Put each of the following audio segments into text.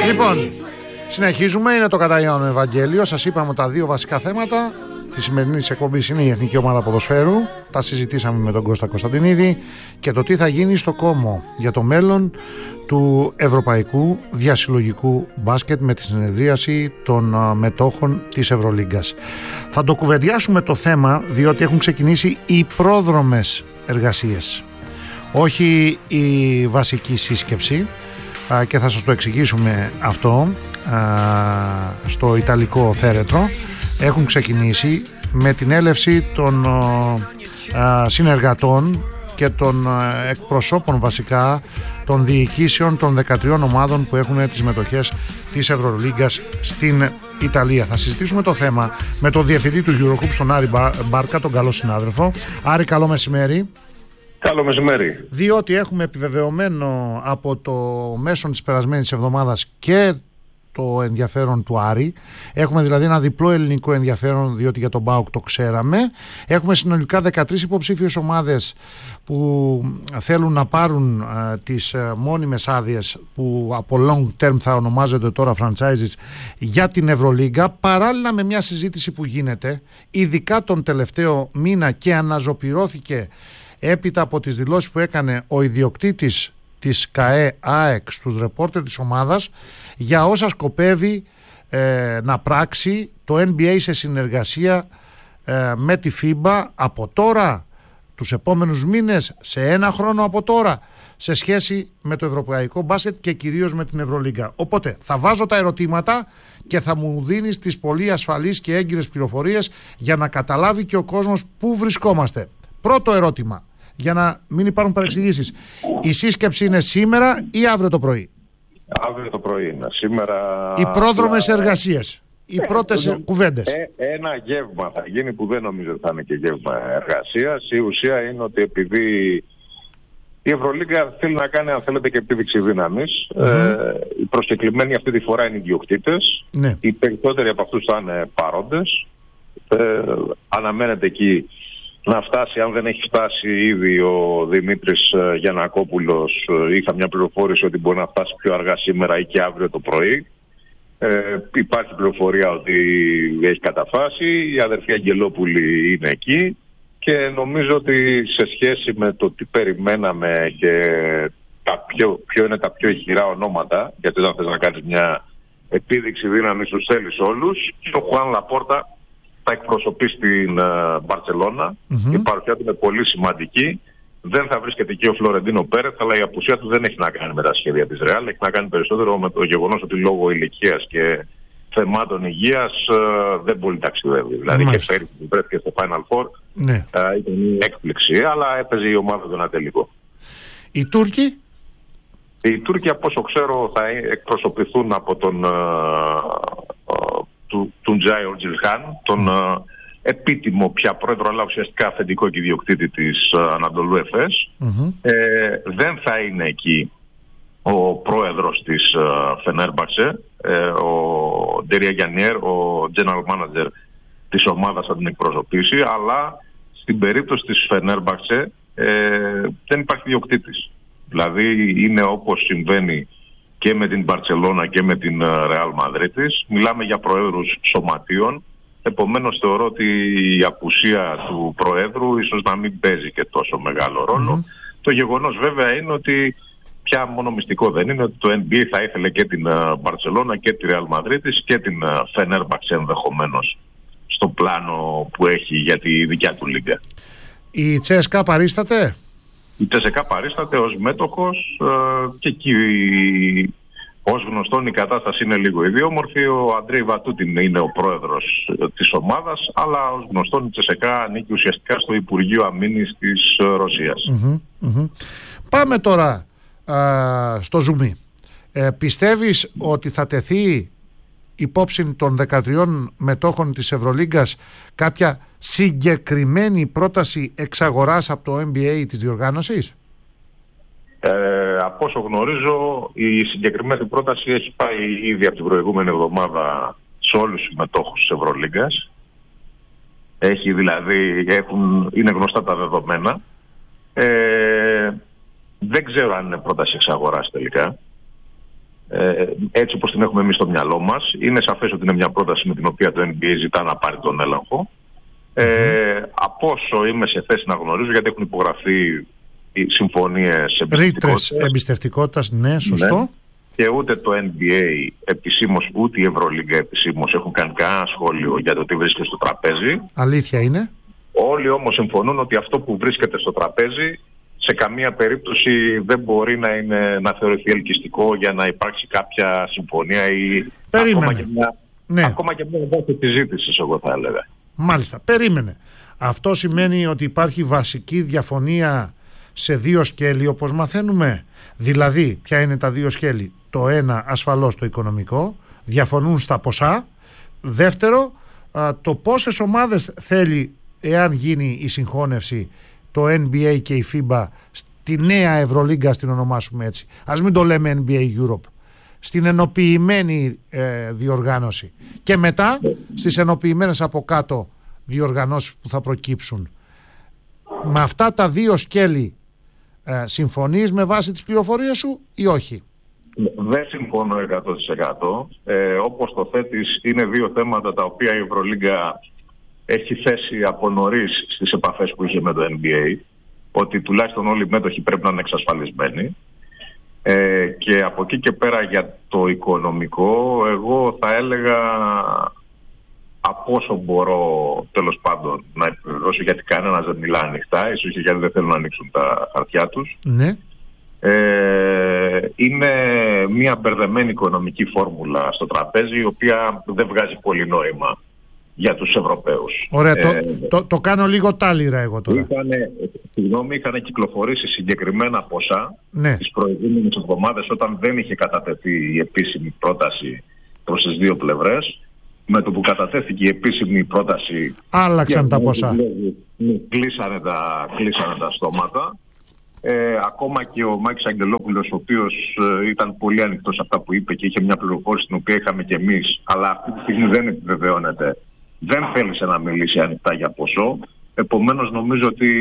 Λοιπόν, συνεχίζουμε. Είναι το Καταϊάνο Ευαγγέλιο. Σας είπαμε τα δύο βασικά θέματα της σημερινής εκπομπής είναι η Εθνική Ομάδα Ποδοσφαίρου. Τα συζητήσαμε με τον Κώστα Κωνσταντινίδη και το τι θα γίνει στο Κόμο για το μέλλον του Ευρωπαϊκού Διασυλλογικού Μπάσκετ με τη συνεδρίαση των μετόχων της Ευρωλίγκας. Θα το κουβεντιάσουμε το θέμα διότι έχουν ξεκινήσει οι πρόδρομες εργασίες, όχι η βασική σύσκεψη, και θα σας το εξηγήσουμε αυτό στο Ιταλικό Θέρετρο. Έχουν ξεκινήσει με την έλευση των συνεργατών και των εκπροσώπων βασικά των διοικήσεων των 13 ομάδων που έχουν τις μετοχές της Ευρωλίγκας στην Ιταλία. Θα συζητήσουμε το θέμα με τον διευθυντή του Euroclub, τον Άρη Μπάρκα, τον καλό συνάδελφο. Άρη, καλό μεσημέρι. Καλό μεσημέρι. Διότι έχουμε επιβεβαιωμένο από το μέσον της περασμένης εβδομάδας και το ενδιαφέρον του Άρη. Έχουμε δηλαδή ένα διπλό ελληνικό ενδιαφέρον, διότι για τον ΠΑΟΚ το ξέραμε. Έχουμε συνολικά 13 υποψήφιες ομάδες που θέλουν να πάρουν τις μόνιμες άδειες που από long term θα ονομάζονται τώρα franchises για την Ευρωλίγκα, παράλληλα με μια συζήτηση που γίνεται ειδικά τον τελευταίο μήνα και αναζωπυρώθηκε έπειτα από τις δηλώσεις που έκανε ο ιδιοκτήτης της ΚΑΕ ΑΕΚ στους ρεπόρτερ της ομάδας για όσα σκοπεύει να πράξει το NBA σε συνεργασία με τη FIBA από τώρα, τους επόμενους μήνες, σε ένα χρόνο από τώρα, σε σχέση με το ευρωπαϊκό μπάσκετ και κυρίως με την Ευρωλίγκα. Οπότε θα βάζω τα ερωτήματα και θα μου δίνεις τις πολύ ασφαλείς και έγκυρες πληροφορίες για να καταλάβει και ο κόσμος πού βρισκόμαστε. Πρώτο ερώτημα, για να μην υπάρχουν παρεξηγήσεις. Η σύσκεψη είναι σήμερα ή αύριο το πρωί? Αύριο το πρωί είναι. Σήμερα... Οι πρόδρομες εργασίες, οι πρώτες κουβέντες. Ένα γεύμα θα γίνει που δεν νομίζω ότι θα είναι και γεύμα εργασίας. Η ουσία είναι ότι επειδή η Ευρωλίγκα θέλει να κάνει, αν θέλετε, και επίδειξη δύναμης, οι προσκεκλημένοι αυτή τη φορά είναι οι ιδιοκτήτες. Ναι. Οι περισσότεροι από αυτούς θα είναι παρόντες. Αναμένεται εκεί να φτάσει, αν δεν έχει φτάσει ήδη, ο Δημήτρης Γιαννακόπουλος. Είχα μια πληροφόρηση ότι μπορεί να φτάσει πιο αργά σήμερα ή και αύριο το πρωί. Υπάρχει πληροφορία ότι έχει καταφάσει. Η αδερφή Αγγελόπουλη είναι εκεί και νομίζω ότι σε σχέση με το τι περιμέναμε και ποιο είναι τα πιο ηχηρά ονόματα, γιατί όταν θες να κάνεις μια επίδειξη δύναμης τους θέλεις όλους, και ο Χουάν Λαπόρτα θα εκπροσωπεί στην Μπαρτσελώνα. Η παρουσία του είναι πολύ σημαντική. Δεν θα βρίσκεται εκεί ο Φλωρεντίνο Πέρεθ, αλλά η απουσία του δεν έχει να κάνει με τα σχέδια της Ρεάλ. Έχει να κάνει περισσότερο με το γεγονός ότι λόγω ηλικίας και θεμάτων υγείας δεν πολύ ταξιδεύει. Δηλαδή και πέρυσι που βρέθηκε στο Final Four ήταν μια έκπληξη, αλλά έπαιζε η ομάδα του ένα τελικό. Οι Τούρκοι? Οι Τούρκοι, από όσο ξέρω, θα εκπροσωπηθούν από τον Τουντζάι Ορτζιλχάν, τον επίτιμο πια πρόεδρο, αλλά ουσιαστικά αφεντικό και ιδιοκτήτη της Ανατολού Εφές. Δεν θα είναι εκεί ο πρόεδρος της Φενέρμπαξε, ο Ντέρια Γιαννιέρ, ο general manager της ομάδας, θα την εκπροσωπήσει, αλλά στην περίπτωση της Φενέρμπαξε δεν υπάρχει ιδιοκτήτης. Δηλαδή είναι όπως συμβαίνει και με την Μπαρτσελώνα και με την Ρεάλ Μαδρίτης. Μιλάμε για προέδρους σωματείων. Επομένως θεωρώ ότι η απουσία του προέδρου ίσως να μην παίζει και τόσο μεγάλο ρόλο. Το γεγονός βέβαια είναι ότι πια μόνο μυστικό δεν είναι, ότι το NBA θα ήθελε και την Μπαρτσελώνα και τη Ρεάλ Μαδρίτης και την Φενέρμπαξ ενδεχομένως στο πλάνο που έχει για τη δικιά του λίγκα. Η CSKA παρίσταται? Η CSKA παρίσταται ως μέτοχος και εκεί ως γνωστόν η κατάσταση είναι λίγο ιδιόμορφη. Ο Αντρέι Βατούτιν είναι ο πρόεδρος της ομάδας, αλλά ως γνωστόν η CSKA ανήκει ουσιαστικά στο Υπουργείο Αμήνης της Ρωσίας. Πάμε τώρα στο ζουμί. Πιστεύεις ότι θα τεθεί υπόψη των 13 μετόχων της Ευρωλίγκας κάποια συγκεκριμένη πρόταση εξαγοράς από το NBA της διοργάνωσης? Από όσο γνωρίζω, η συγκεκριμένη πρόταση έχει πάει ήδη από την προηγούμενη εβδομάδα σε όλους τους μετόχους της Ευρωλίγκας. Έχει δηλαδή, είναι γνωστά τα δεδομένα. Δεν ξέρω αν είναι πρόταση εξαγοράς τελικά. έτσι όπως την έχουμε εμείς στο μυαλό μας. Είναι σαφές ότι είναι μια πρόταση με την οποία το NBA ζητά να πάρει τον έλεγχο. Από όσο είμαι σε θέση να γνωρίζω, γιατί έχουν υπογραφεί οι συμφωνίες εμπιστευτικότητας, ναι, σωστό. Ναι. Και ούτε το NBA επισήμως ούτε η Ευρωλίγκα επισήμως έχουν κάνει κανένα σχόλιο για το τι βρίσκεται στο τραπέζι. Αλήθεια είναι. Όλοι όμως συμφωνούν ότι αυτό που βρίσκεται στο τραπέζι σε καμία περίπτωση δεν μπορεί να θεωρηθεί ελκυστικό για να υπάρξει κάποια συμφωνία ή ακόμα και μια βάση συζήτησης, εγώ θα έλεγα. Μάλιστα, περίμενε. Αυτό σημαίνει ότι υπάρχει βασική διαφωνία σε δύο σκέλη, όπως μαθαίνουμε. Δηλαδή, ποια είναι τα δύο σκέλη? Το ένα, ασφαλώς το οικονομικό, διαφωνούν στα ποσά. Δεύτερο, το πόσες ομάδες θέλει, εάν γίνει η συγχώνευση, το NBA και η FIBA στη νέα Ευρωλίγκα, στην ονομάσουμε έτσι. Ας μην το λέμε NBA Europe. Στην ενοποιημένη διοργάνωση. Και μετά στις ενοποιημένες από κάτω διοργανώσεις που θα προκύψουν. Με αυτά τα δύο σκέλη συμφωνείς με βάση τις πληροφορίες σου ή όχι? Δεν συμφωνώ 100%. Όπως το θέτεις, είναι δύο θέματα τα οποία η Ευρωλίγκα έχει θέσει από νωρίς στις επαφές που είχε με το NBA, ότι τουλάχιστον όλοι οι μέτοχοι πρέπει να είναι εξασφαλισμένοι. Και από εκεί και πέρα για το οικονομικό, εγώ θα έλεγα, από όσο μπορώ τέλος πάντων να επιβεβαιώσω, γιατί κανένας δεν μιλά ανοιχτά, ίσως και γιατί δεν θέλουν να ανοίξουν τα χαρτιά τους. Ναι. Είναι μια μπερδεμένη οικονομική φόρμουλα στο τραπέζι, η οποία δεν βγάζει πολύ νόημα για τους Ευρωπαίους. Ωραία, το κάνω λίγο τάλιρα εγώ τώρα. Είχαν κυκλοφορήσει συγκεκριμένα ποσά, ναι, τις προηγούμενες εβδομάδες, όταν δεν είχε κατατεθεί η επίσημη πρόταση προς τις δύο πλευρές. Με το που κατατέθηκε η επίσημη πρόταση, άλλαξαν τα ποσά. Κλείσανε τα στόματα. Ακόμα και ο Μάκης Αγγελόπουλος, ο οποίος ήταν πολύ ανοιχτός σε αυτά που είπε και είχε μια πληροφόρηση την οποία είχαμε και εμείς, αλλά αυτή τη στιγμή δεν επιβεβαιώνεται, δεν θέλησε να μιλήσει ανοιχτά για ποσό. Επομένως νομίζω ότι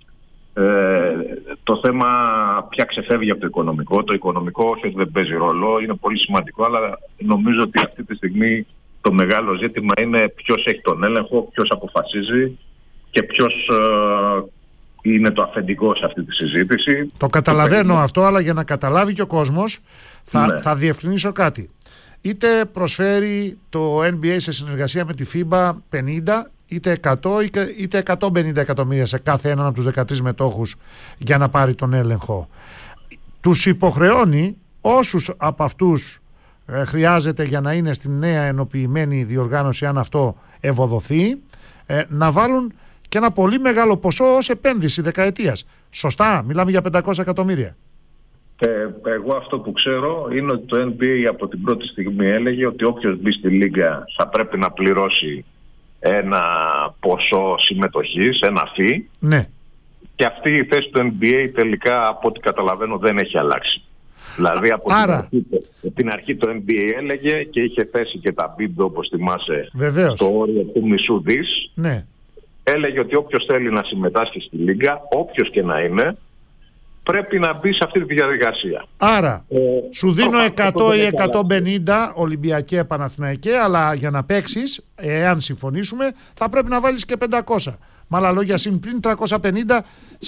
το θέμα πια ξεφεύγει από το οικονομικό. Το οικονομικό όχι ότι δεν παίζει ρόλο, είναι πολύ σημαντικό, αλλά νομίζω ότι αυτή τη στιγμή το μεγάλο ζήτημα είναι ποιος έχει τον έλεγχο, ποιος αποφασίζει και ποιος είναι το αφεντικό σε αυτή τη συζήτηση. Το καταλαβαίνω αυτό, αλλά για να καταλάβει και ο κόσμος θα διευκρινίσω κάτι. Είτε προσφέρει το NBA σε συνεργασία με τη FIBA 50, είτε 100, είτε 150 εκατομμύρια σε κάθε έναν από τους 13 μετόχους για να πάρει τον έλεγχο. Τους υποχρεώνει όσους από αυτούς χρειάζεται για να είναι στη νέα ενοποιημένη διοργάνωση, αν αυτό ευοδοθεί, να βάλουν και ένα πολύ μεγάλο ποσό ως επένδυση δεκαετίας. Σωστά, μιλάμε για 500 εκατομμύρια. Εγώ αυτό που ξέρω είναι ότι το NBA από την πρώτη στιγμή έλεγε ότι όποιος μπει στη Λίγκα θα πρέπει να πληρώσει ένα ποσό συμμετοχής, ένα fee. Ναι. Και αυτή η θέση του NBA τελικά, από ό,τι καταλαβαίνω, δεν έχει αλλάξει. Δηλαδή από την αρχή το NBA έλεγε και είχε θέσει και τα bid, όπως θυμάσαι, στο όριο του μισού δις. Ναι. Έλεγε ότι όποιος θέλει να συμμετάσχει στη Λίγκα, όποιος και να είναι, πρέπει να μπει σε αυτή τη διαδικασία. Άρα, σου δίνω 100 ή 150 Ολυμπιακέ, Παναθηναϊκέ, αλλά για να παίξεις, εάν συμφωνήσουμε, θα πρέπει να βάλεις και 500. Με άλλα λόγια, συμπλήν 350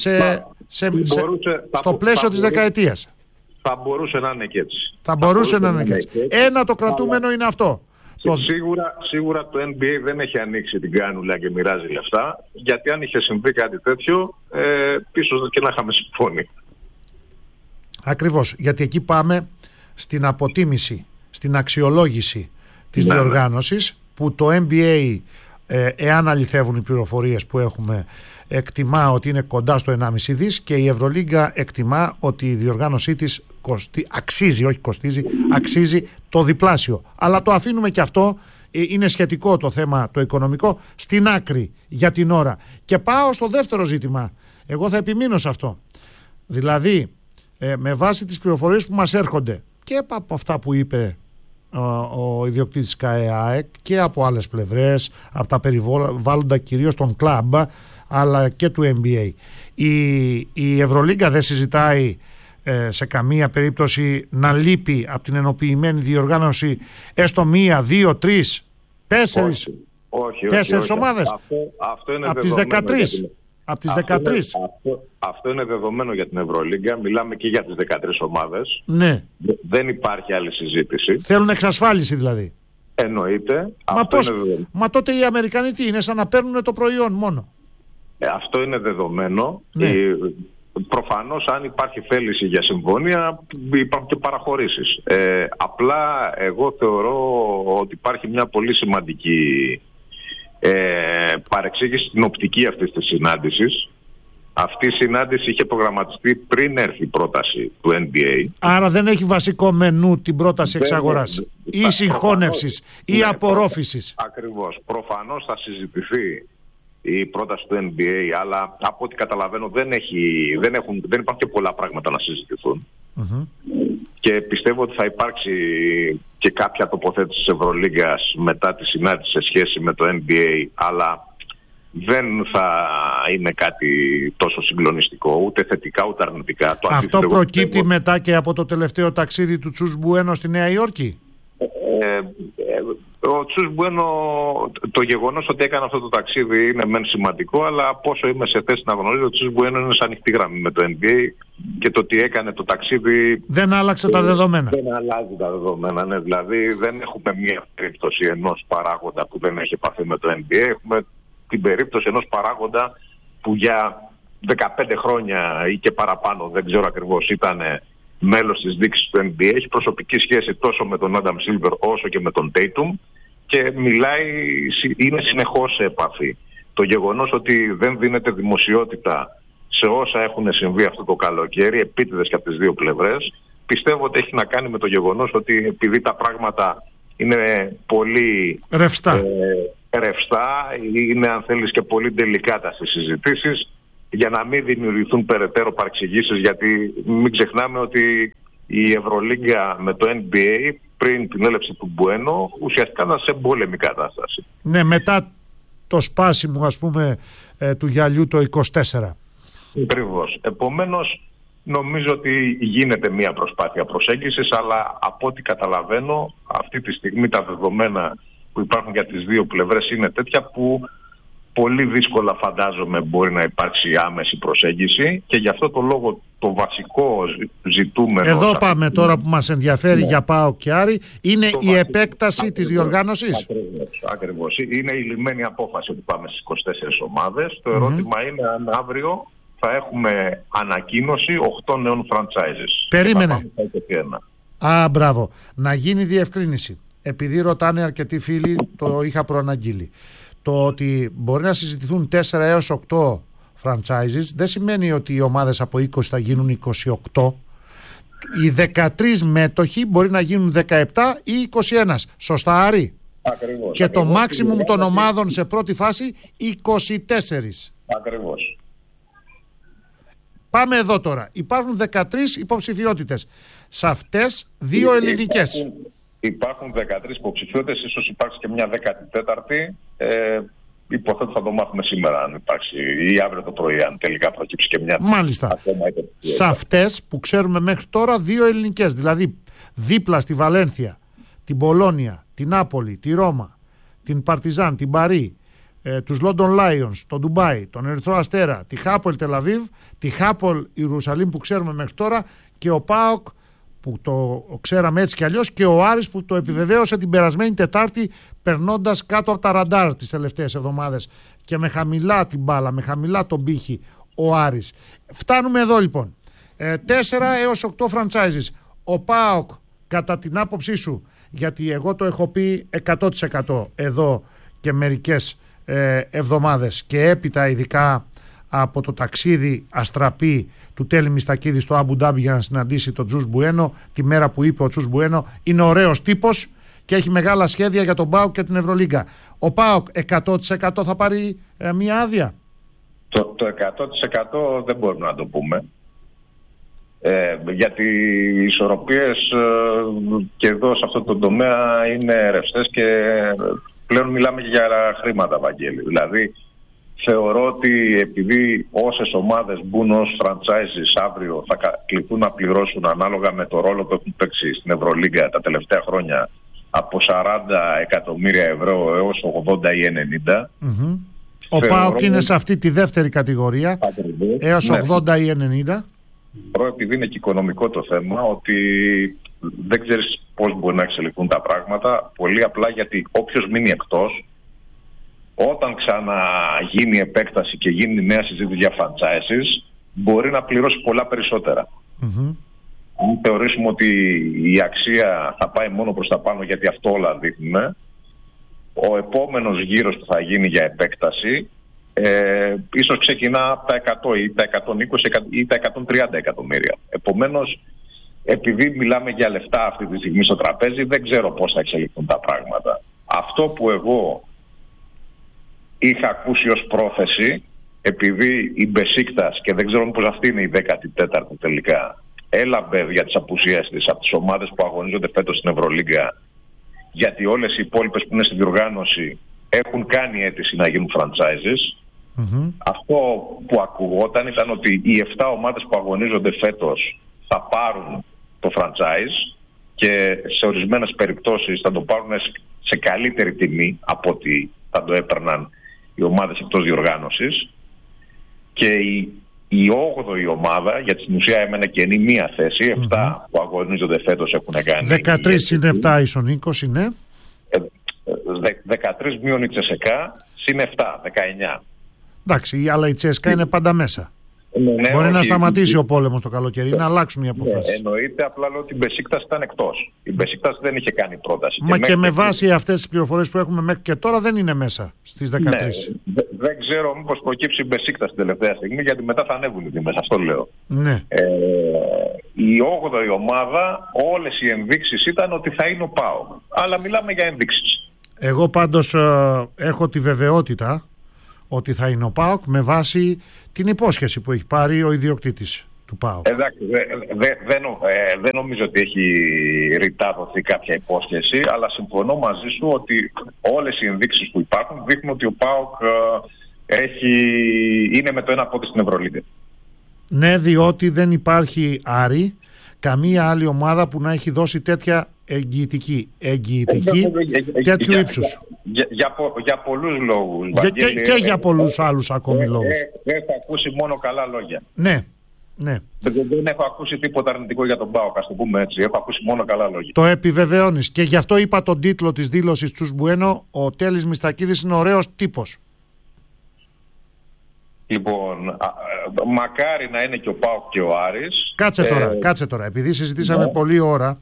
στο πλαίσιο της δεκαετίας. Θα μπορούσε να είναι και έτσι. Θα μπορούσε να είναι και έτσι. Ένα το κρατούμενο είναι αυτό. Σίγουρα το NBA δεν έχει ανοίξει την κάνουλα και μοιράζει λεφτά, γιατί αν είχε συμβεί κάτι τέτοιο, πίσω και να είχαμε συμφωνεί. Ακριβώς, γιατί εκεί πάμε στην αποτίμηση, στην αξιολόγηση της διοργάνωσης, που το NBA, εάν αληθεύουν οι πληροφορίες που έχουμε, εκτιμά ότι είναι κοντά στο 1,5 δις, και η Ευρωλίγκα εκτιμά ότι η διοργάνωσή της αξίζει το διπλάσιο. Αλλά το αφήνουμε και αυτό, είναι σχετικό το θέμα το οικονομικό, στην άκρη για την ώρα. Και πάω στο δεύτερο ζήτημα. Εγώ θα επιμείνω σε αυτό. Δηλαδή, με βάση τις πληροφορίες που μας έρχονται και από αυτά που είπε ο ιδιοκτήτης ΚΑΕΑΕΚ και από άλλες πλευρές, από τα περιβάλλοντα κυρίως των κλαμπ αλλά και του NBA, η Ευρωλίγκα δεν συζητάει σε καμία περίπτωση να λείπει από την ενοποιημένη διοργάνωση έστω 1, 2, 3, 4 τέσσερις ομάδες αυτό είναι από τις 13. Από τις 13. Αυτό είναι δεδομένο για την Ευρωλίγκα. Μιλάμε και για τις 13 ομάδες. Ναι. Δεν υπάρχει άλλη συζήτηση. Θέλουν εξασφάλιση δηλαδή. Εννοείται. Μα τότε οι Αμερικανοί τι είναι, σαν να παίρνουν το προϊόν μόνο. Αυτό είναι δεδομένο. Ναι. Προφανώς αν υπάρχει θέληση για συμφωνία υπάρχουν και παραχωρήσεις. Απλά εγώ θεωρώ ότι υπάρχει μια πολύ σημαντική παρεξήγηση στην οπτική αυτής της συνάντησης. Αυτή η συνάντηση είχε προγραμματιστεί πριν έρθει η πρόταση του NBA. Άρα δεν έχει βασικό μενού την πρόταση εξαγοράς ή συγχώνευσης ή απορρόφησης. Ακριβώς. Προφανώς θα συζητηθεί η πρόταση του NBA, αλλά από ό,τι καταλαβαίνω δεν υπάρχουν και πολλά πράγματα να συζητηθούν. Και πιστεύω ότι θα υπάρξει και κάποια τοποθέτηση της Ευρωλίγκας μετά τη συνάντηση σε σχέση με το NBA, αλλά δεν θα είναι κάτι τόσο συγκλονιστικό, ούτε θετικά ούτε αρνητικά. Αυτό προκύπτει μετά και από το τελευταίο ταξίδι του Τσους Μπουένο στη Νέα Υόρκη. Ο Τσους Μπουένο, το γεγονός ότι έκανε αυτό το ταξίδι είναι μεν σημαντικό, αλλά από όσο είμαι σε θέση να γνωρίζω, ο Τσους Μπουένο είναι σε ανοιχτή γραμμή με το NBA και το ότι έκανε το ταξίδι δεν άλλαξε τα δεδομένα. Δεν αλλάζει τα δεδομένα, ναι. Δηλαδή δεν έχουμε μία περίπτωση ενός παράγοντα που δεν έχει επαφή με το NBA. Έχουμε την περίπτωση ενός παράγοντα που για 15 χρόνια ή και παραπάνω, δεν ξέρω ακριβώς, ήταν μέλος της δίκης του NBA, έχει προσωπική σχέση τόσο με τον Άνταμ Σίλβερ όσο και με τον Τέιτουμ και είναι συνεχώς σε επαφή. Το γεγονός ότι δεν δίνεται δημοσιότητα σε όσα έχουν συμβεί αυτό το καλοκαίρι, επίτηδες και από τις δύο πλευρές, πιστεύω ότι έχει να κάνει με το γεγονός ότι επειδή τα πράγματα είναι πολύ ρευστά, είναι αν θέλεις και πολύ τελικάτα στις συζητήσεις, για να μην δημιουργηθούν περαιτέρω παρεξηγήσεις, γιατί μην ξεχνάμε ότι η Ευρωλίγκα με το NBA πριν την έλευση του Μπουένο ουσιαστικά ήταν σε πόλεμη κατάσταση. Ναι, μετά το σπάσιμο ας πούμε του γυαλιού το 24. Ακριβώς. Επομένως νομίζω ότι γίνεται μια προσπάθεια προσέγγισης, αλλά από ό,τι καταλαβαίνω αυτή τη στιγμή τα δεδομένα που υπάρχουν για τις δύο πλευρές είναι τέτοια που πολύ δύσκολα φαντάζομαι μπορεί να υπάρξει άμεση προσέγγιση και γι' αυτό το λόγο το βασικό ζητούμενο... Εδώ πάμε τώρα που μας ενδιαφέρει για ΠΑΟΚ και Άρη, είναι η επέκταση της διοργάνωσης. Ακριβώς. Είναι η λυμμένη απόφαση ότι πάμε στις 24 ομάδες. Το ερώτημα είναι αν αύριο θα έχουμε ανακοίνωση 8 νέων franchises. Περίμενε. Μπράβο. Να γίνει διευκρίνηση. Επειδή ρωτάνε αρκετοί φίλοι, το είχα προαναγγείλει. Το ότι μπορεί να συζητηθούν 4 έως 8 franchises δεν σημαίνει ότι οι ομάδες από 20 θα γίνουν 28. Οι 13 μέτοχοι μπορεί να γίνουν 17 ή 21. Σωστά, Άρη? Ακριβώς. Και το maximum των ομάδων σε πρώτη φάση 24. Ακριβώς. Πάμε εδώ τώρα. Υπάρχουν 13 υποψηφιότητες. Σε αυτές 2 ελληνικές. Υπάρχουν 13 υποψηφιότητες, ίσως υπάρξει και μια 14η. Υποθέτω θα το μάθουμε σήμερα αν υπάρξει ή αύριο το πρωί, αν τελικά προκύψει και μια. Μάλιστα. Σε αυτές που ξέρουμε μέχρι τώρα 2 ελληνικές. Δηλαδή δίπλα στη Βαλένθια, την Πολόνια, την Νάπολη, τη Ρώμα, την Παρτιζάν, την Παρί, τους London Lions, τον Ντουμπάι, τον Ερυθρό Αστέρα, τη Χάπολ Τελαβίβ, τη Χάπολ Ιερουσαλήμ που ξέρουμε μέχρι τώρα και ο ΠΑΟΚ που το ξέραμε έτσι κι αλλιώς και ο Άρης που το επιβεβαίωσε την περασμένη Τετάρτη περνώντας κάτω από τα ραντάρ τις τελευταίες εβδομάδες και με χαμηλά την μπάλα, με χαμηλά τον πύχη ο Άρης. Φτάνουμε εδώ λοιπόν. 4 έως 8 franchises. Ο ΠΑΟΚ κατά την άποψή σου, γιατί εγώ το έχω πει 100% εδώ και μερικές εβδομάδες και έπειτα ειδικά από το ταξίδι αστραπή του Τέλη Μιστακίδη στο Αμπου Ντάμπι για να συναντήσει τον Τσους Μπουένο, τη μέρα που είπε ο Τσους Μπουένο είναι ωραίος τύπος και έχει μεγάλα σχέδια για τον ΠΑΟΚ και την Ευρωλίγκα. Ο ΠΑΟΚ 100% θα πάρει μια άδεια? Το 100% δεν μπορούμε να το πούμε. Γιατί οι ισορροπίες και εδώ σε αυτό το τομέα είναι ρευστές και πλέον μιλάμε για χρήματα, Βαγγέλη. Δηλαδή Θεωρώ ότι επειδή όσες ομάδες μπουν ως franchises αύριο θα κληθούν να πληρώσουν ανάλογα με το ρόλο που έχουν παίξει στην Ευρωλίγκα τα τελευταία χρόνια από 40 εκατομμύρια ευρώ έως 80 ή 90. Ο ΠΑΟΚ είναι σε αυτή τη δεύτερη κατηγορία, έως 80 ή 90. Επειδή είναι και οικονομικό το θέμα, ότι δεν ξέρεις πώς μπορεί να εξελιχθούν τα πράγματα. Πολύ απλά γιατί όποιος μείνει εκτός, όταν ξαναγίνει επέκταση και γίνει νέα συζήτηση για franchises, μπορεί να πληρώσει πολλά περισσότερα. Αν θεωρήσουμε ότι η αξία θα πάει μόνο προς τα πάνω, γιατί αυτό όλα δείχνουμε, ο επόμενος γύρος που θα γίνει για επέκταση ίσως ξεκινά από τα 100 ή τα 120 ή τα 130 εκατομμύρια. Επομένως, επειδή μιλάμε για λεφτά αυτή τη στιγμή στο τραπέζι, δεν ξέρω πώς θα εξελιχθούν τα πράγματα. Αυτό που εγώ είχα ακούσει ως πρόθεση, επειδή η Μπεσίκτας, και δεν ξέρω πώς αυτή είναι η 14η τελικά, έλαμπε για τις απουσίες της από τις ομάδες που αγωνίζονται φέτος στην Ευρωλίγκα, γιατί όλες οι υπόλοιπες που είναι στην διοργάνωση έχουν κάνει αίτηση να γίνουν franchises. Αυτό που ακουγόταν ήταν ότι οι 7 ομάδες που αγωνίζονται φέτος θα πάρουν το franchise και σε ορισμένες περιπτώσεις θα το πάρουν σε καλύτερη τιμή από ότι θα το έπαιρναν οι ομάδες εκτός διοργάνωσης, και η 8η ομάδα, γιατί στην ουσία έμενε κενή μία θέση, 7 που αγωνίζονται φέτος έχουν κάνει. 13 είναι 7 ίσον 20, ναι. 13 μείον η Τσεσεκά, συν 7, 19. Εντάξει, αλλά η Τσέσκα είναι πάντα μέσα. Ναι, μπορεί να σταματήσει ο πόλεμος το καλοκαίρι, να αλλάξουν οι αποφάσεις. Εννοείται, απλά λέω ότι η Μπεσίκτας ήταν εκτός. Η Μπεσίκτας δεν είχε κάνει πρόταση. Μα και με βάση αυτές τις πληροφορίες που έχουμε μέχρι και τώρα δεν είναι μέσα στις 13. Ναι, δεν ξέρω μήπως προκύψει η Μπεσίκτας την τελευταία στιγμή, γιατί μετά θα ανέβουν οι τιμές, αυτό λέω. Ναι. Η 8η ομάδα, όλες οι ενδείξεις ήταν ότι θα είναι ο ΠΑΟΚ. Αλλά μιλάμε για ενδείξεις. Εγώ πάντως έχω τη βεβαιότητα ότι θα είναι ο ΠΑΟΚ με την υπόσχεση που έχει πάρει ο ιδιοκτήτης του ΠΑΟΚ. Εντάξει, δεν νομίζω ότι έχει ρητά δοθεί κάποια υπόσχεση, αλλά συμφωνώ μαζί σου ότι όλες οι ενδείξεις που υπάρχουν δείχνουν ότι ο ΠΑΟΚ είναι με το ένα πόδι στην Ευρωλίγκα. Ναι, διότι δεν υπάρχει Άρη, καμία άλλη ομάδα που να έχει δώσει τέτοια εγγυητική τέτοιου ύψους. Για πολλούς λόγους. Και για πολλούς άλλους ακόμη λόγους. Έχω ακούσει μόνο καλά λόγια. Ναι. Δεν έχω ακούσει τίποτα αρνητικό για τον ΠΑΟΚ, ας το πούμε έτσι. Έχω ακούσει μόνο καλά λόγια. Το επιβεβαιώνεις. Και γι' αυτό είπα τον τίτλο της δήλωσης του Μπουένο, ο Τέλης Μιστακίδης είναι ωραίος τύπος. Λοιπόν, μακάρι να είναι και ο ΠΑΟΚ και ο Άρης. Κάτσε τώρα. Επειδή συζητήσαμε πολλή ώρα,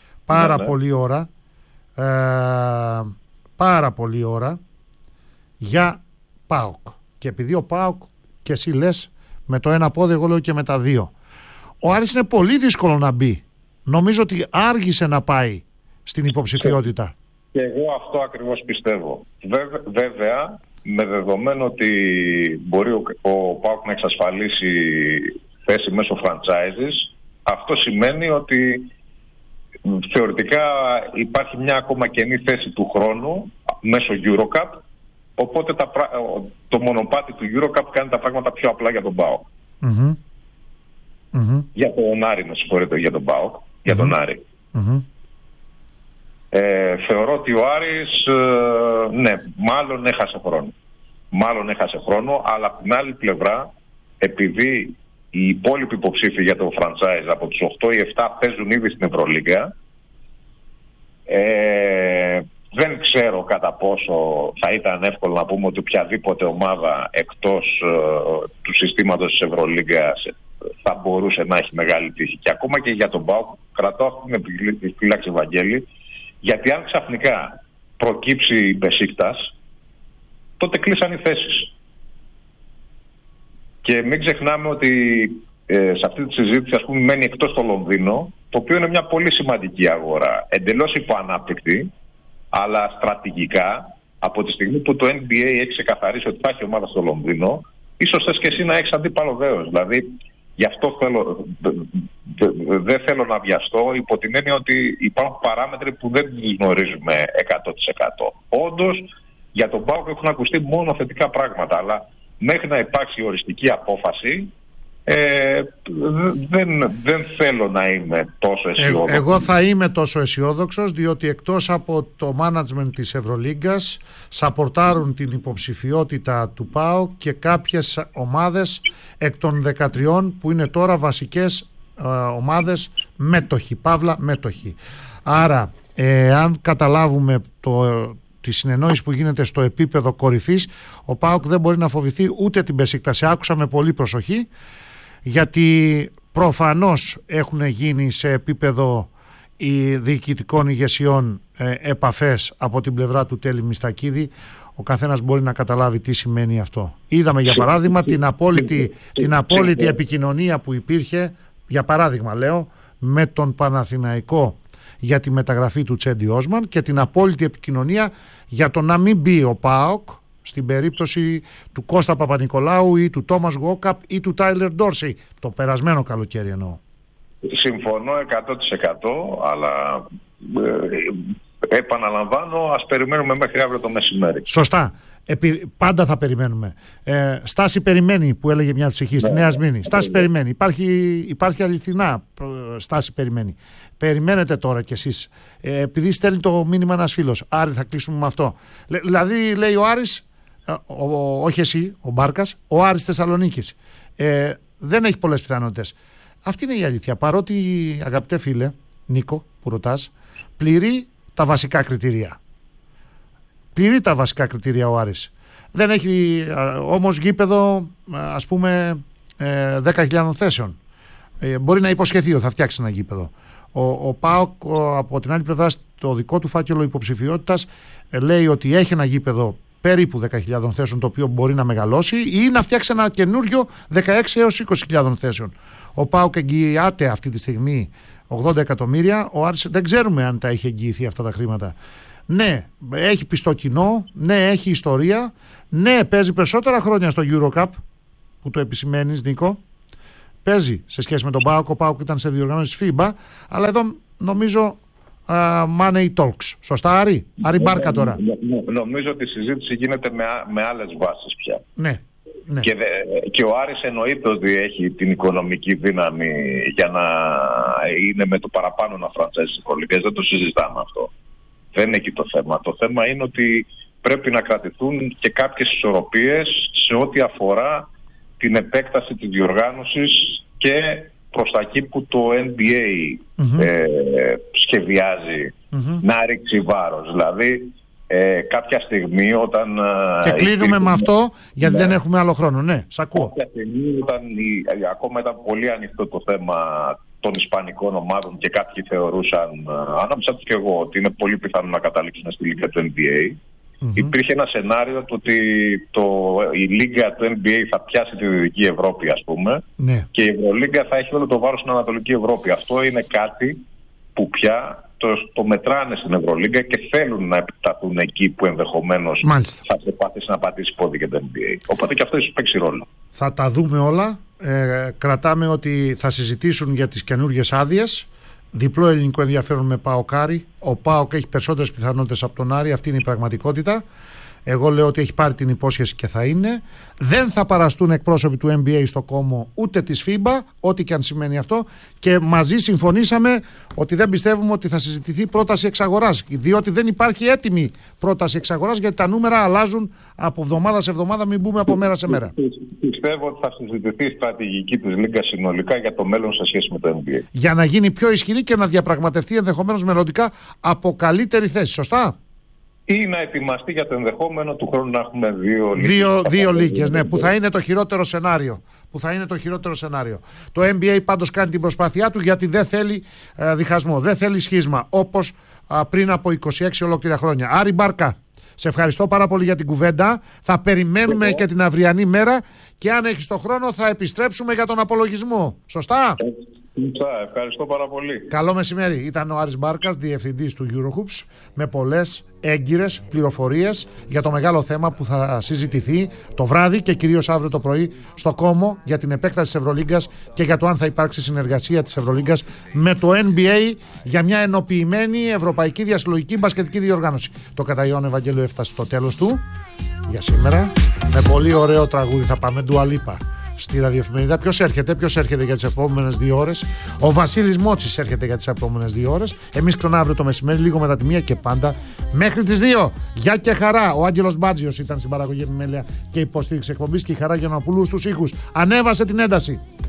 πάρα πολλή ώρα για ΠΑΟΚ. Και επειδή ο ΠΑΟΚ και εσύ λες με το ένα πόδι, εγώ λέω και με τα δύο. Ο Άρης είναι πολύ δύσκολο να μπει. Νομίζω ότι άργησε να πάει στην υποψηφιότητα. Και εγώ αυτό ακριβώς πιστεύω. Βέβαια, με δεδομένο ότι μπορεί ο ΠΑΟΚ να εξασφαλίσει θέση μέσω franchises, αυτό σημαίνει ότι θεωρητικά υπάρχει μια ακόμα κενή θέση του χρόνου μέσω EuroCup, οπότε το μονοπάτι του EuroCup κάνει τα πράγματα πιο απλά για τον ΠΑΟΚ. Για τον Άρη, με συγχωρείτε, για τον ΠΑΟΚ, για τον Άρη. Θεωρώ ότι ο Άρης, ναι, μάλλον έχασε χρόνο, αλλά από την άλλη πλευρά, επειδή οι υπόλοιποι υποψήφοι για το franchise από τους 8 ή 7 παίζουν ήδη στην Ευρωλίγκα, δεν ξέρω κατά πόσο θα ήταν εύκολο να πούμε ότι οποιαδήποτε ομάδα εκτός του συστήματος της Ευρωλίγκας θα μπορούσε να έχει μεγάλη τύχη. Και ακόμα και για τον ΠΑΟΚ κρατώ αυτή την επιφύλαξη, Βαγγέλη, γιατί αν ξαφνικά προκύψει η Μπεσίκτας, τότε κλείσαν οι θέσεις. Και μην ξεχνάμε ότι σε αυτή τη συζήτηση, ας πούμε, μένει εκτός το Λονδίνο, το οποίο είναι μια πολύ σημαντική αγορά, εντελώς υποανάπτυκτη, αλλά στρατηγικά, από τη στιγμή που το NBA έχει ξεκαθαρίσει ότι θα έχει ομάδα στο Λονδίνο, ίσως θες και εσύ να έχεις αντίπαλο δέος. Δηλαδή, γι' αυτό δεν θέλω να βιαστώ, υπό την έννοια ότι υπάρχουν παράμετροι που δεν τις γνωρίζουμε 100%. Όντως, για τον ΠΑΟΚ έχουν ακουστεί μόνο θετικά πράγματα, αλλά μέχρι να υπάρξει οριστική απόφαση, δεν θέλω να είμαι τόσο αισιόδοξος. Εγώ θα είμαι τόσο αισιόδοξος, διότι εκτός από το management της Ευρωλίγκας σαπορτάρουν την υποψηφιότητα του ΠΑΟΚ και κάποιες ομάδες εκ των 13 που είναι τώρα βασικές ομάδες μέτοχοι. Άρα αν καταλάβουμε τη συνεννόηση που γίνεται στο επίπεδο κορυφής, ο ΠΑΟΚ δεν μπορεί να φοβηθεί ούτε την Μπεσίκτας. Άκουσα με πολύ προσοχή, γιατί προφανώς έχουν γίνει σε επίπεδο διοικητικών ηγεσιών επαφές από την πλευρά του Τέλη Μιστακίδη. Ο καθένας μπορεί να καταλάβει τι σημαίνει αυτό. Είδαμε για παράδειγμα την απόλυτη επικοινωνία που υπήρχε, για παράδειγμα λέω, με τον Παναθηναϊκό για τη μεταγραφή του Τσέντι Όσμαν και την απόλυτη επικοινωνία για το να μην μπει ο ΠΑΟΚ στην περίπτωση του Κώστα Παπα-Νικολάου ή του Τόμας Γουόκαπ ή του Τάιλερ Ντόρσεϊ, το περασμένο καλοκαίρι εννοώ. Συμφωνώ 100%, αλλά επαναλαμβάνω, ας περιμένουμε μέχρι αύριο το μεσημέρι. Σωστά. Πάντα θα περιμένουμε. Στάση περιμένει, που έλεγε μια ψυχή στη Νέα Σμήνη. Στάση περιμένει. Υπάρχει αληθινά στάση περιμένει. Περιμένετε τώρα κι εσείς. Επειδή στέλνει το μήνυμα ένας φίλος. Άρη, θα κλείσουμε με αυτό. Δηλαδή, λέει ο Άρης, όχι εσύ, ο Μπάρκας, ο Άρης Θεσσαλονίκης. Δεν έχει πολλές πιθανότητες. Αυτή είναι η αλήθεια. Παρότι, αγαπητέ φίλε, Νίκο, που ρωτάς, πληρεί τα βασικά κριτήρια. Πληρεί τα βασικά κριτήρια ο Άρης. Δεν έχει όμως γήπεδο, ας πούμε, 10.000 θέσεων. Μπορεί να υποσχεθεί ότι θα φτιάξει ένα γήπεδο. Ο ΠΑΟΚ από την άλλη πλευρά, στο δικό του φάκελο υποψηφιότητας, λέει ότι έχει ένα γήπεδο περίπου 10.000 θέσεων, το οποίο μπορεί να μεγαλώσει ή να φτιάξει ένα καινούριο 16 έως 20.000 θέσεων. Ο ΠΑΟΚ εγγυάται αυτή τη στιγμή 80 εκατομμύρια. Ο Άρης δεν ξέρουμε αν τα έχει εγγυηθεί αυτά τα χρήματα. Ναι, έχει πιστό κοινό, ναι, έχει ιστορία, ναι, παίζει περισσότερα χρόνια στο Eurocup, που το επισημαίνεις, Νίκο. Παίζει σε σχέση με τον ΠΑΟΚ. Ο ΠΑΟΚ ήταν σε διοργανώσεις FIBA, αλλά εδώ νομίζω money talks. Σωστά, Άρη? Άρη Μπάρκα τώρα. Νομίζω ότι η συζήτηση γίνεται με άλλες βάσεις πια. Ναι. Και ο Άρης εννοείται ότι έχει την οικονομική δύναμη για να είναι με το παραπάνω να φραντσέζει Ευρωλίγκας. Δεν το συζητάμε αυτό. Δεν είναι εκεί το θέμα. Το θέμα είναι ότι πρέπει να κρατηθούν και κάποιες ισορροπίες σε ό,τι αφορά την επέκταση της διοργάνωσης και προς τα εκεί που το NBA σχεδιάζει να ρίξει βάρος. Δηλαδή κάποια στιγμή όταν... Και κλείνουμε με αυτό, γιατί δεν έχουμε άλλο χρόνο. Ναι, σ' ακούω. Κάποια στιγμή όταν ακόμα ήταν πολύ ανοιχτό το θέμα των ισπανικών ομάδων και κάποιοι θεωρούσαν, ανάμεσα τους και εγώ, ότι είναι πολύ πιθανό να καταλήξουν στη Λίγκα του NBA. Υπήρχε ένα σενάριο το ότι η Λίγκα του NBA θα πιάσει τη Δυτική Ευρώπη, ας πούμε, και η Ευρωλίγκα θα έχει όλο το βάρος στην Ανατολική Ευρώπη. Αυτό είναι κάτι που πια το μετράνε στην Ευρωλίγκα και θέλουν να επεκταθούν εκεί που ενδεχομένως θα προσπαθήσει να πατήσει πόδι για το NBA. Οπότε και αυτό ίσως παίξει ρόλο. Θα τα δούμε όλα. Κρατάμε ότι θα συζητήσουν για τις καινούργιες άδειες. Διπλό ελληνικό ενδιαφέρον με ΠΑΟΚ Άρη. Ο ΠΑΟΚ έχει περισσότερες πιθανότητες από τον Άρη. Αυτή είναι η πραγματικότητα. Εγώ λέω ότι έχει πάρει την υπόσχεση και θα είναι. Δεν θα παραστούν εκπρόσωποι του NBA στο κόμμο ούτε της FIBA, ό,τι και αν σημαίνει αυτό. Και μαζί συμφωνήσαμε ότι δεν πιστεύουμε ότι θα συζητηθεί πρόταση εξαγοράς. Διότι δεν υπάρχει έτοιμη πρόταση εξαγοράς, γιατί τα νούμερα αλλάζουν από εβδομάδα σε εβδομάδα, μην μπούμε από μέρα σε μέρα. Πιστεύω ότι θα συζητηθεί η στρατηγική της Λίγκας συνολικά για το μέλλον σε σχέση με το NBA. Για να γίνει πιο ισχυρή και να διαπραγματευτεί ενδεχομένως μελλοντικά από καλύτερη θέση. Σωστά. Ή να ετοιμαστεί για το ενδεχόμενο του χρόνου να έχουμε δύο λίγες, ναι, που θα είναι το χειρότερο σενάριο. Το NBA πάντως κάνει την προσπάθειά του, γιατί δεν θέλει διχασμό, δεν θέλει σχίσμα, όπως πριν από 26 ολόκληρα χρόνια. Άρη Μπάρκα, σε ευχαριστώ πάρα πολύ για την κουβέντα. Θα περιμένουμε και την αυριανή μέρα και αν έχεις το χρόνο θα επιστρέψουμε για τον απολογισμό. Σωστά? Ευχαριστώ πάρα πολύ. Καλό μεσημέρι. Ήταν ο Άρης Μπάρκας, διευθυντής του Eurohoops, με πολλές έγκυρες πληροφορίες για το μεγάλο θέμα που θα συζητηθεί το βράδυ και κυρίως αύριο το πρωί στο Κόμο για την επέκταση της Ευρωλίγκας και για το αν θα υπάρξει συνεργασία της Ευρωλίγκας με το NBA για μια ενοποιημένη ευρωπαϊκή διασυλλογική μπασκετική διοργάνωση. Το Καταϊόν Ευαγγέλιο έφτασε στο τέλος του για σήμερα. Με πολύ ωραίο τραγούδι θα πάμε, Dua Lipa, στη ραδιοεφημερίδα. Ποιος έρχεται για τις επόμενες 2 ώρες? Ο Βασίλης Μότσης έρχεται για τις επόμενες 2 ώρες. Εμείς ξανά αύριο το μεσημέρι, λίγο μετά τη 1 και πάντα μέχρι τις 2. Γεια και χαρά. Ο Άγγελος Μπάτζιος ήταν στην παραγωγή επιμέλεια και υποστήριξη εκπομπής και η Χαρά Γιαννοπούλου στους ήχους. Ανέβασε την ένταση.